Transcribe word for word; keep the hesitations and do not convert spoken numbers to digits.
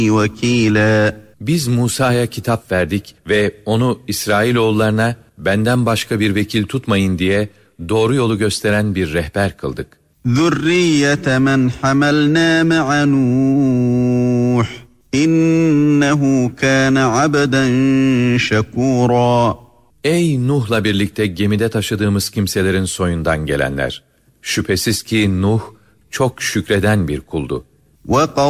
وَكِيلًا Biz Musa'ya kitap verdik ve onu İsrailoğullarına benden başka bir vekil tutmayın diye doğru yolu gösteren bir rehber kıldık. ذُرِّيَّةَ مَنْ حَمَلْنَا مَعَ نُوحٍ إِنَّهُ كَانَ عَبْدًا شَكُورًا Ey Nuh'la birlikte gemide taşıdığımız kimselerin soyundan gelenler! Şüphesiz ki Nuh çok şükreden bir kuldu.